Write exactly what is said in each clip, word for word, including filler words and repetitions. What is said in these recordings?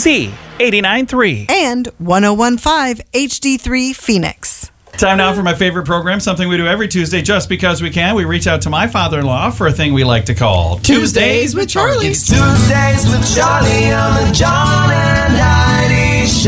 Z eighty-nine point three. And one oh one point five H D three Phoenix. Time now for my favorite program, something we do every Tuesday just because we can. We reach out to my father-in-law for a thing we like to call Tuesdays with Charlie. Tuesdays with Charlie on the John and Heidi Show.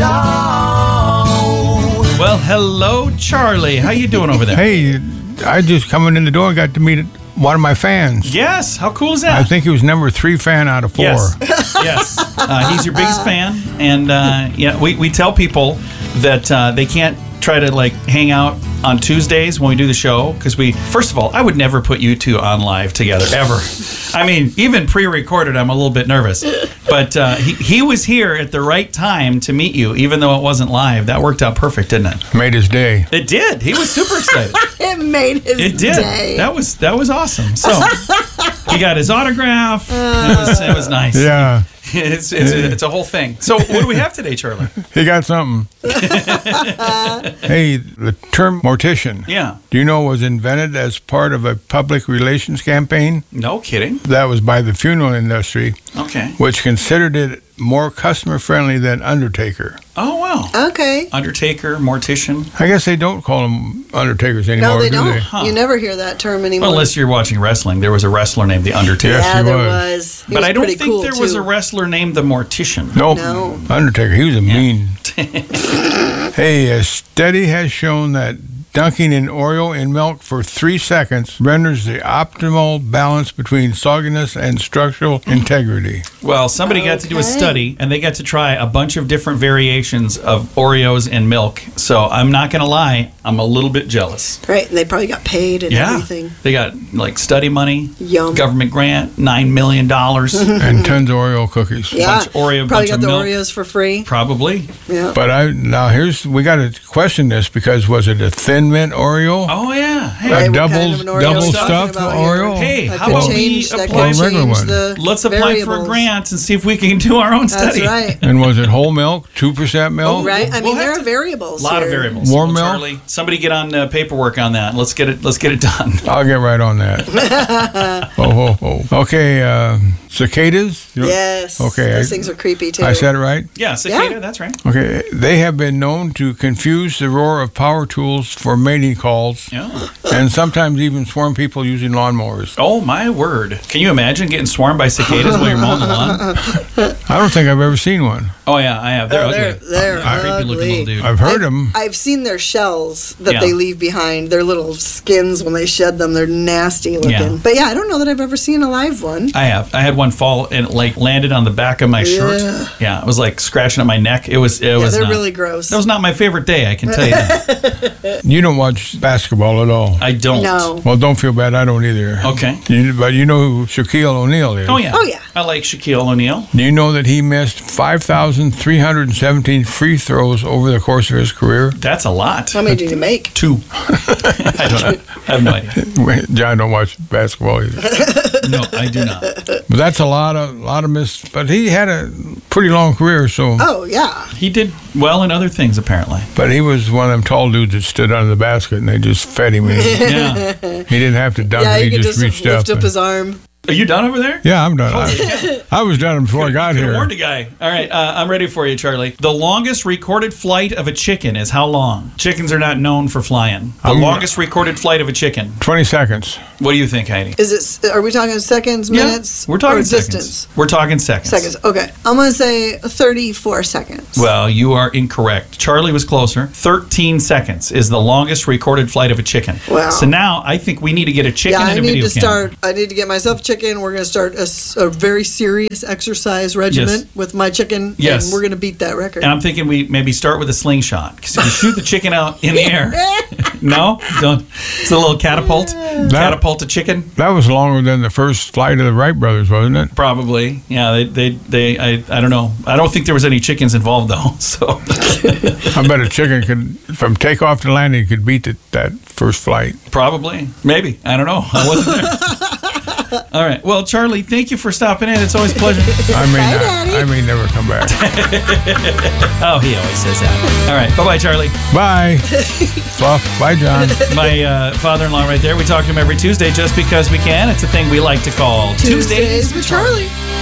Well, hello, Charlie. How you doing over there? Hey, I just coming in the door got to meet one of my fans. Yes. How cool is that? I think he was number three fan out of four. Yes. Yes. Uh, he's your biggest fan, and uh, yeah, we we tell people that uh, they can't try to like hang out on Tuesdays when we do the show because we first of all I would never put you two on live together ever. I mean, even pre-recorded I'm a little bit nervous, but uh, he, he was here at the right time to meet you even though it wasn't live. That worked out perfect, didn't it? Made his day. It did. He was super excited. It made his It did. day. That was that was awesome. So he got his autograph. It was it was nice. Yeah, It's it's a, it's a whole thing. So what do we have today, Charlie? he got something. Hey, the term mortician, Yeah. do you know was invented as part of a public relations campaign? No kidding. That was by the funeral industry, Okay. which considered it more customer-friendly than undertaker. Oh wow. Okay. Undertaker, mortician. I guess they don't call them undertakers anymore, No, they do don't. they? Huh. You never hear that term anymore. Well, unless you're watching wrestling, there was a wrestler named the Undertaker. Yes, yeah, he there was. was. He But was I don't pretty think cool, there was too. a wrestler named the Mortician. Nope. No. Undertaker, he was a mean. Hey, a study has shown that dunking an Oreo in milk for three seconds renders the optimal balance between sogginess and structural integrity. Well, somebody got to do a Okay. study, and they got to try a bunch of different variations of Oreos and milk. So I'm not going to lie, I'm a little bit jealous. Right, they probably got paid and Yeah. everything. They got like study money, Yum. government grant, nine million dollars. And tons of Oreo cookies. Yeah, Bunch of Oreo, probably bunch got of the milk. Oreos for free. Probably. Yeah. But I now here's we got to question this because was it a thin mint Oreo? Oh, yeah. Hey, Right, a what double kind of an Oreo double are we talking stuffed about Oreo? here? Hey, I how could about we change, I apply- could Or a regular change one. the let's apply for a variables. grant and see if we can do our own That's study. right. And was it whole milk, two percent milk? Right. I We'll mean, have there are to- variables. A lot of here. variables. Warm Well, milk? Charlie, somebody get on uh, paperwork on that. Let's get it. Let's get it done. I'll get right on that. oh, oh, oh. Okay, uh, cicadas. You know- Yes. Okay, Those I- things are creepy too. I said it right. Yeah, cicada. Yeah. That's right. Okay, they have been known to confuse the roar of power tools for mating calls, Yeah. and sometimes even swarm people using lawnmowers. Oh my word! Can you imagine getting swarmed by cicadas while you're mowing the lawn? I don't think I've ever seen one. Oh yeah, I have. They're Oh, ugly. they're- they're creepy looking ugly. little dude. I've heard I've, them. I've seen their shells that Yeah. they leave behind. Their little skins when they shed them, they're nasty looking. Yeah. But yeah, I don't know that I've ever seen a live one. I have. I had one fall and it like landed on the back of my shirt. Yeah. Yeah, it was like scratching at my neck. It was. It Yeah, was. they're not- really gross. That was not my favorite day. I can tell you that. You don't watch basketball at all. I don't. No. Well, don't feel bad. I don't either. Okay. You, but you know who Shaquille O'Neal is. Oh yeah. Oh, yeah. I like Shaquille O'Neal. Do you know that he missed five thousand three hundred seventeen free throws over the course of his career? That's a lot. How many did you make? Two. I don't know. I have no idea. John don't watch basketball either. No, I do not. But that's a lot of lot of miss. But he had a pretty long career, so. Oh yeah. He did well in other things apparently. But he was one of them tall dudes that stood under the basket and they just fed him. And he, Yeah. he didn't have to dunk Yeah, it. you He could just, just reached lift up. up and- his arm. Are you done over there? yeah, I'm done. I, I was done before I got Could've here. warned a guy. All right, uh, I'm ready for you, Charlie. The longest recorded flight of a chicken is how long? Chickens are not known for flying. The Um, longest recorded flight of a chicken. twenty seconds. What do you think, Heidi? Is it? Are we talking seconds, minutes? We're talking or seconds. distance? We're talking seconds. Seconds. Okay. I'm gonna say thirty-four seconds. Well, you are incorrect. Charlie was closer. thirteen seconds is the longest recorded flight of a chicken. Wow. So now I think we need to get a chicken yeah, and I a need video to camera. start. I need to get myself chicken. We're gonna start a, s- a very serious exercise regimen Yes. with my chicken. Yes. And we're gonna beat that record. And I'm thinking we maybe start with a slingshot. Because if you shoot the chicken out in the air. No? Don't. It's a little catapult. Catapult a chicken. That was longer than the first flight of the Wright brothers, wasn't it? Probably. Yeah, they, they, they I, I don't know. I don't think there was any chickens involved, though. So, I bet a chicken could, from takeoff to landing, could beat the, that first flight. probably. Maybe. I don't know. I wasn't there. All right. Well, Charlie, thank you for stopping in. It's always a pleasure. I may Bye, not, Daddy. I may never come back. Oh, he always says that. All right. Bye-bye, Charlie. Bye. Fluff. Bye, John. My uh, father-in-law right there. We talk to him every Tuesday just because we can. It's a thing we like to call Tuesdays with Charlie.